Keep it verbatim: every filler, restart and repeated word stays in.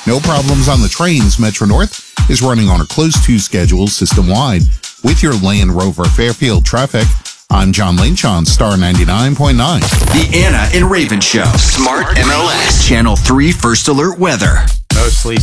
No problems on the trains. Metro North is running on a closed two schedule system-wide. With your Land Rover Fairfield traffic, I'm John Lynch on Star ninety-nine point nine. The Anna and Raven Show. Smart M L S. Channel three First Alert Weather. Mostly